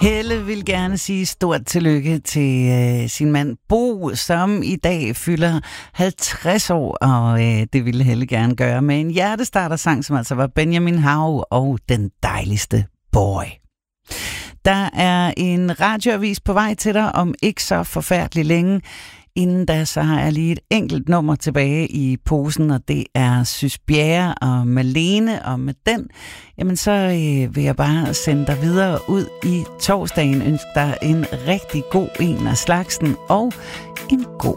Helle vil gerne sige stort tillykke til sin mand Bo, som i dag fylder 50 år, og det ville Helle gerne gøre med en hjertestarter-sang, som altså var Benjamin Hav og Den Dejligste Boy. Der er en radioavis på vej til dig om ikke så forfærdeligt længe. Inden da, så har jeg lige et enkelt nummer tilbage i posen, og det er Sys Bjerre og Malene, og med den, jamen så vil jeg bare sende dig videre ud i torsdagen, ønske dig en rigtig god en af slagsen, og en god